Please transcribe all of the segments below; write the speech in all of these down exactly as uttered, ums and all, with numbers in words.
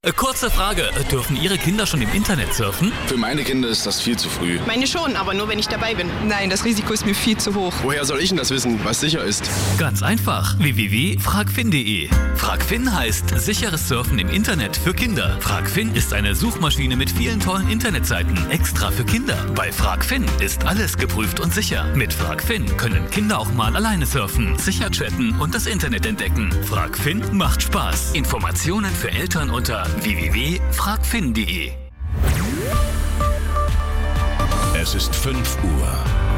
Äh, Kurze Frage, äh, dürfen Ihre Kinder schon im Internet surfen? Für meine Kinder ist das viel zu früh. Meine schon, aber nur wenn ich dabei bin. Nein, das Risiko ist mir viel zu hoch. Woher soll ich denn das wissen, was sicher ist? Ganz einfach, w w w punkt fragfin punkt de. Fragfin heißt sicheres Surfen im Internet für Kinder. Fragfin ist eine Suchmaschine mit vielen tollen Internetseiten, extra für Kinder. Bei Fragfin ist alles geprüft und sicher. Mit Fragfin können Kinder auch mal alleine surfen, sicher chatten und das Internet entdecken. Fragfin macht Spaß. Informationen für Eltern unter w w w punkt fragfin punkt de. Es ist fünf Uhr.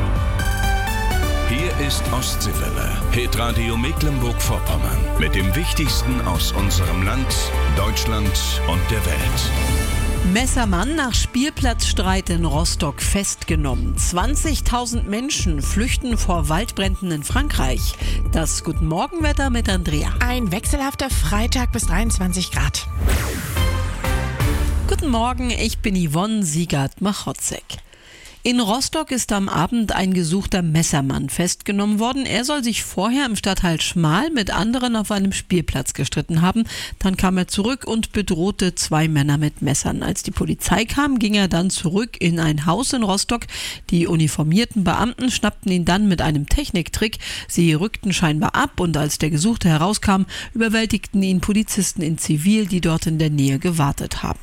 Hier ist Ostseewelle, Hitradio Mecklenburg-Vorpommern. Mit dem Wichtigsten aus unserem Land, Deutschland und der Welt. Messermann nach Spielplatzstreit in Rostock festgenommen. zwanzigtausend Menschen flüchten vor Waldbränden in Frankreich. Das Guten Morgen-Wetter mit Andrea. Ein wechselhafter Freitag bis dreiundzwanzig Grad. Guten Morgen, ich bin Yvonne Siegert-Machotzek. In Rostock ist am Abend ein gesuchter Messermann festgenommen worden. Er soll sich vorher im Stadtteil Schmal mit anderen auf einem Spielplatz gestritten haben. Dann kam er zurück und bedrohte zwei Männer mit Messern. Als die Polizei kam, ging er dann zurück in ein Haus in Rostock. Die uniformierten Beamten schnappten ihn dann mit einem Techniktrick. Sie rückten scheinbar ab und als der Gesuchte herauskam, überwältigten ihn Polizisten in Zivil, die dort in der Nähe gewartet haben.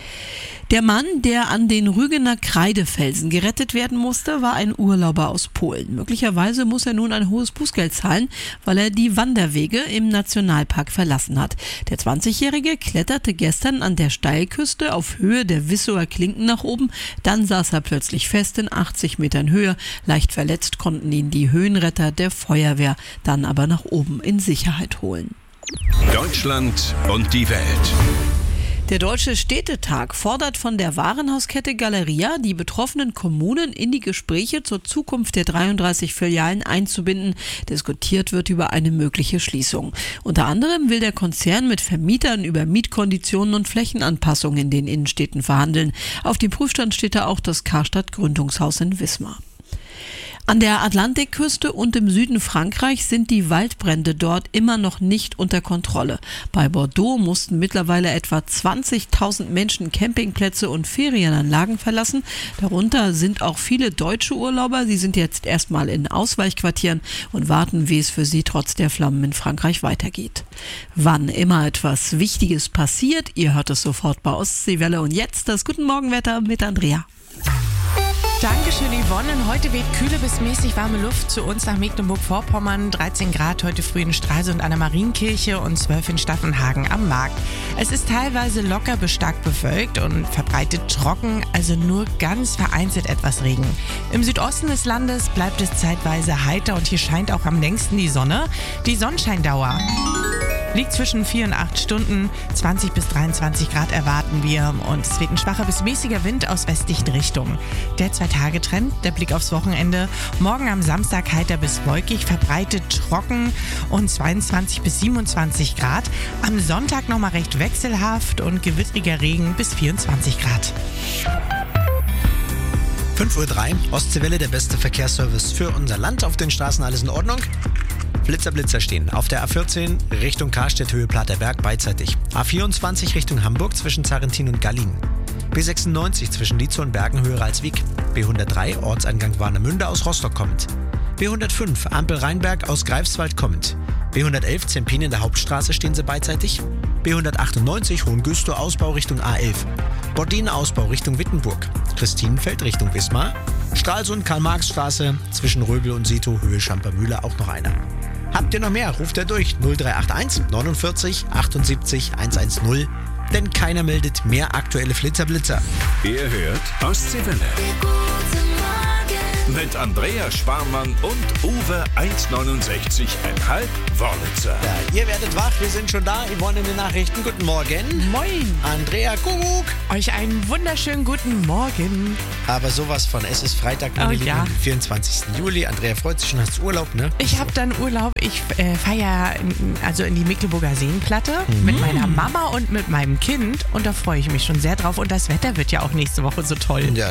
Der Mann, der an den Rügener Kreidefelsen gerettet werden musste, war ein Urlauber aus Polen. Möglicherweise muss er nun ein hohes Bußgeld zahlen, weil er die Wanderwege im Nationalpark verlassen hat. Der zwanzigjährige kletterte gestern an der Steilküste auf Höhe der Wissower Klinken nach oben. Dann saß er plötzlich fest in achtzig Metern Höhe. Leicht verletzt konnten ihn die Höhenretter der Feuerwehr dann aber nach oben in Sicherheit holen. Deutschland und die Welt. Der Deutsche Städtetag fordert von der Warenhauskette Galeria, die betroffenen Kommunen in die Gespräche zur Zukunft der dreiunddreißig Filialen einzubinden. Diskutiert wird über eine mögliche Schließung. Unter anderem will der Konzern mit Vermietern über Mietkonditionen und Flächenanpassungen in den Innenstädten verhandeln. Auf dem Prüfstand steht da auch das Karstadt Gründungshaus in Wismar. An der Atlantikküste und im Süden Frankreichs sind die Waldbrände dort immer noch nicht unter Kontrolle. Bei Bordeaux mussten mittlerweile etwa zwanzigtausend Menschen Campingplätze und Ferienanlagen verlassen. Darunter sind auch viele deutsche Urlauber. Sie sind jetzt erstmal in Ausweichquartieren und warten, wie es für sie trotz der Flammen in Frankreich weitergeht. Wann immer etwas Wichtiges passiert, ihr hört es sofort bei Ostseewelle. Und jetzt das Guten Morgenwetter mit Andrea. Dankeschön, Yvonne. Heute weht kühle bis mäßig warme Luft zu uns nach Mecklenburg-Vorpommern. dreizehn Grad heute früh in Stralsund und an der Marienkirche und zwölf in Staffenhagen am Markt. Es ist teilweise locker bis stark bewölkt und verbreitet trocken, also nur ganz vereinzelt etwas Regen. Im Südosten des Landes bleibt es zeitweise heiter und hier scheint auch am längsten die Sonne. Die Sonnenscheindauer liegt zwischen vier und acht Stunden, zwanzig bis dreiundzwanzig Grad erwarten wir und es weht ein schwacher bis mäßiger Wind aus westlichen Richtungen. Der Zwei-Tage-Trend, der Blick aufs Wochenende, morgen am Samstag heiter bis wolkig, verbreitet trocken und zweiundzwanzig bis siebenundzwanzig Grad. Am Sonntag nochmal recht wechselhaft und gewittriger Regen bis vierundzwanzig Grad. fünf Uhr drei, Ostseewelle, der beste Verkehrsservice für unser Land. Auf den Straßen alles in Ordnung. Blitzer, Blitzer stehen. Auf der A vierzehn Richtung Karstedt, Höhe Platterberg beidseitig. A vierundzwanzig Richtung Hamburg zwischen Zarrentin und Gallien. B sechsundneunzig zwischen Lietzow und Bergen, Höhe Ralswiek. B hundertdrei Ortseingang Warnemünde aus Rostock kommend. B hundertfünf Ampel Rheinberg aus Greifswald kommend. B hundertelf Zempin in der Hauptstraße stehen sie beidseitig. B hundertachtundneunzig Hohengüstow Ausbau Richtung A elf. Bordin Ausbau Richtung Wittenburg. Christinenfeld Richtung Wismar. Stralsund Karl-Marx-Straße zwischen Röbel und Sito, Höhe Schampermühle auch noch einer. Habt ihr noch mehr? Ruft er durch null drei acht eins neunundvierzig achtundsiebzig hundertzehn, denn keiner meldet mehr aktuelle Flitzer-Blitzer. Ihr hört Ostseewelle. Mit Andrea Sparmann und Uwe eins neunundsechzig Komma fünf Wörlitzer. Ja, ihr werdet wach, wir sind schon da. Yvonne in den Nachrichten. Guten Morgen. Moin. Andrea Kuckuck. Euch einen wunderschönen guten Morgen. Aber sowas von, es ist Freitag, meine Oh, Lieben, ja. vierundzwanzigsten Juli. Andrea freut sich schon, hast Urlaub, ne? Ich habe dann Urlaub. Ich äh, fahre also in die Mecklenburger Seenplatte mhm. mit meiner Mama und mit meinem Kind und da freue ich mich schon sehr drauf. Und das Wetter wird ja auch nächste Woche so toll. Ja,